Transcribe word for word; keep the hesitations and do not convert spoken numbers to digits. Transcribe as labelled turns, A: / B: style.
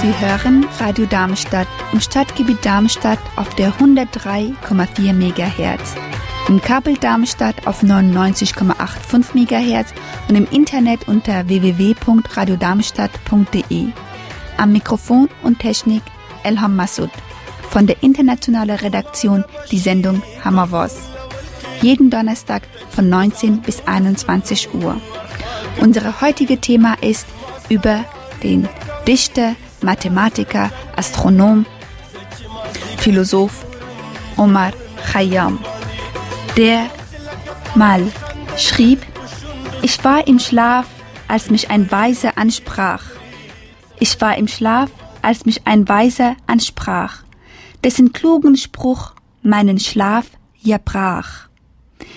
A: Sie hören Radio Darmstadt im Stadtgebiet Darmstadt auf der hundertdrei Komma vier Megahertz, im Kabel Darmstadt auf neunundneunzig Komma fünfundachtzig Megahertz und im Internet unter w w w punkt radio darmstadt punkt d e. Am Mikrofon und Technik Elham Massoud. Von der internationalen Redaktion die Sendung Hammerwas. Jeden Donnerstag von neunzehn bis einundzwanzig Uhr. Unser heutiges Thema ist über den Dichter, Mathematiker, Astronom, Philosoph Omar Khayyam, der mal schrieb: Ich war im Schlaf, als mich ein Weiser ansprach. Ich war im Schlaf, als mich ein Weiser ansprach, dessen klugen Spruch meinen Schlaf ja brach.